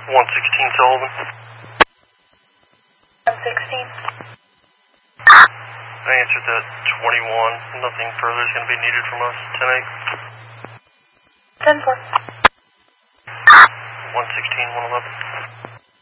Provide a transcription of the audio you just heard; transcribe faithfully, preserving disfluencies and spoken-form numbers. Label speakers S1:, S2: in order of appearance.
S1: one sixteen Sullivan.
S2: one sixteen.
S1: I answered that twenty-one. Nothing further is going to be needed from us tonight.
S2: ten four.
S1: one sixteen, one eleven.